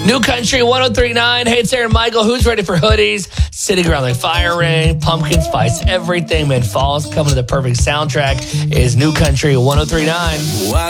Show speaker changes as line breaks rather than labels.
New Country 103.9. Hey, it's Aaron Michael. Who's ready for hoodies? Sitting around the fire ring, pumpkin spice, everything. Man, fall's coming to the perfect soundtrack is New Country 103.9.